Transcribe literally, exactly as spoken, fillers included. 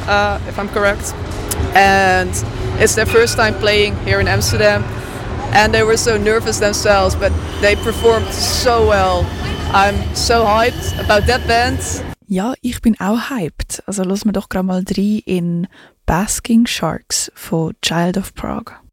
uh, if I'm correct. And it's their first time playing here in Amsterdam. And they were so nervous themselves, but they performed so well. I'm so hyped about that band. Ja, ich bin auch hyped. Also hören wir doch gerade mal rein in Basking Sharks von Child of Prague.